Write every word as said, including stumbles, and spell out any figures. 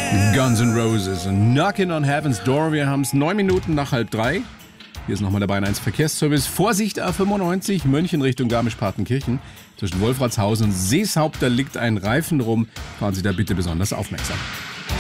Guns N' Roses, Knockin' on Heaven's Door. Wir haben es neun Minuten nach halb drei. Hier ist nochmal der Bayern eins Verkehrsservice. Vorsicht A fünfundneunzig, München Richtung Garmisch-Partenkirchen. Zwischen Wolfratshausen und Seeshaupt, da liegt ein Reifen rum. Fahren Sie da bitte besonders aufmerksam.